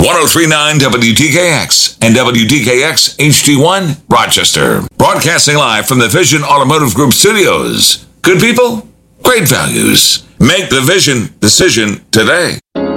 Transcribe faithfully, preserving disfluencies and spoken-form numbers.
ten thirty-nine W T K X and W T K X H D one, Rochester. Broadcasting live from the Vision Automotive Group studios. Good people, great values. Make the Vision decision today.